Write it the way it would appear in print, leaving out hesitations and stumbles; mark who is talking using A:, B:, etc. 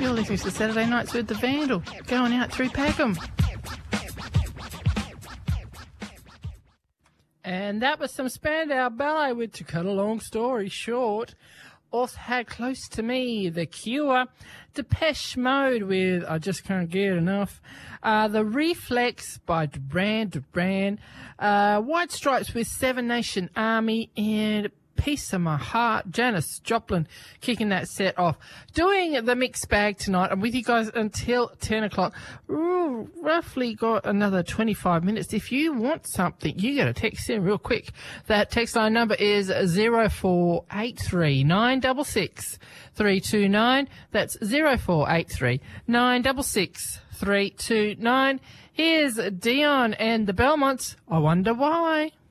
A: You're listening to Saturday Nights with the Vandal, going out through Peckham. And that was some Spandau Ballet with To Cut a Long Story Short. Also had Close to Me, The Cure, Depeche Mode with I Just Can't Get Enough, The Reflex by Duran, White Stripes with Seven Nation Army, and Piece of My Heart, Janis Joplin kicking that set off. Doing the mixed bag tonight. I'm with you guys until 10 o'clock. Ooh, roughly got another 25 minutes. If you want something, you got to text in real quick. That text line number is 0483 966 329. That's 0483 966 329. Here's Dion and the Belmonts. I Wonder Why.